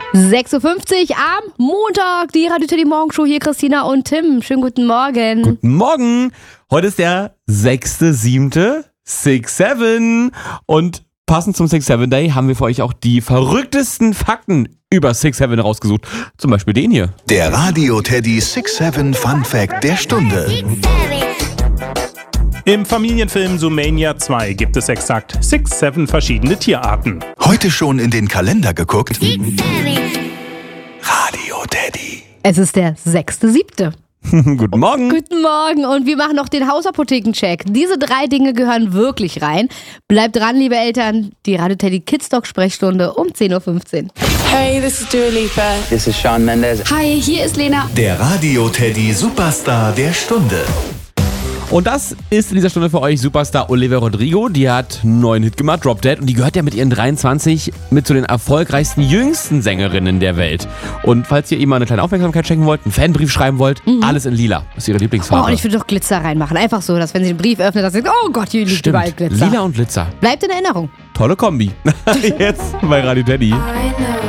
6.50 Uhr am Montag, die Radio Teddy Morgenshow. Hier Christina und Tim. Schönen guten Morgen. Guten Morgen. Heute ist der 6.7. 6-7. Und passend zum 6-7 Day haben wir für euch auch die verrücktesten Fakten über 6-7 rausgesucht. Zum Beispiel den hier. Der Radio Teddy 6-7 Fun Fact der Stunde. Im Familienfilm Zoomania 2 gibt es exakt 6-7 verschiedene Tierarten. Heute schon in den Kalender geguckt? Radio Teddy. Es ist der 6.7. Guten Morgen. Guten Morgen und wir machen noch den Hausapothekencheck. Diese 3 Dinge gehören wirklich rein. Bleibt dran, liebe Eltern. Die Radio Teddy Kids Talk Sprechstunde um 10.15 Uhr. Hey, this is Dua Lipa. This is Shawn Mendes. Hi, hier ist Lena. Der Radio Teddy Superstar der Stunde. Und das ist in dieser Stunde für euch Superstar Olivia Rodrigo. Die hat einen neuen Hit gemacht, Drop Dead. Und die gehört ja mit ihren 23 mit zu den erfolgreichsten, jüngsten Sängerinnen der Welt. Und falls ihr ihr mal eine kleine Aufmerksamkeit schenken wollt, einen Fanbrief schreiben wollt, alles in lila. Das ist ihre Lieblingsfarbe. Oh, und ich würde doch Glitzer reinmachen. Einfach so, dass wenn sie den Brief öffnet, dass sie sagt, oh Gott, hier liegt überall Glitzer. Lila und Glitzer. Bleibt in Erinnerung. Tolle Kombi. Jetzt bei Radio Teddy.